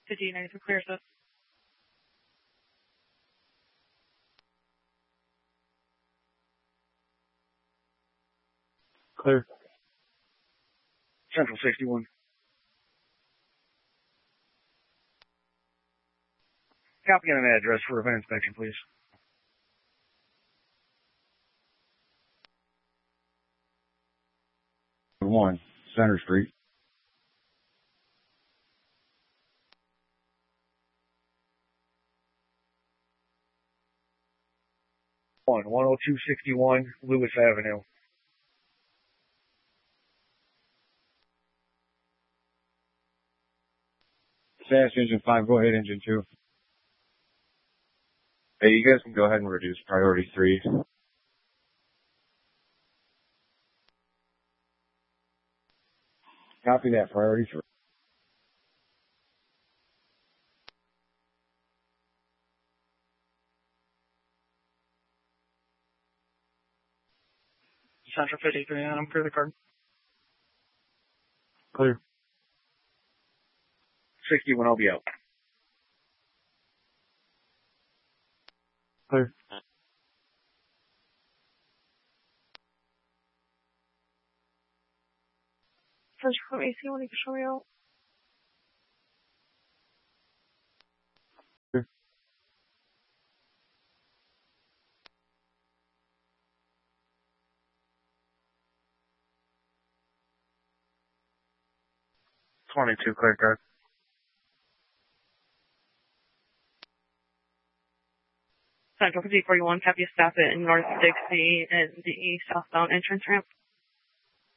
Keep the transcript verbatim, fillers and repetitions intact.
fifty ninety-three clear assist. Clear. Central sixty-one. Copy on an address for event inspection, please. One, Center Street. One, one oh two sixty-one, Lewis Avenue. Fast engine five, go ahead, engine two. Hey, you guys can go ahead and reduce priority three. Copy that, priority three. Central fifty-three, and I'm clear the card. Clear. sixty-one, I'll be out. Clear. First from A C, when you can show me out. Clear. twenty-two, clear card. Central fifty forty-one, copy stop it in North Dixie and the southbound entrance ramp.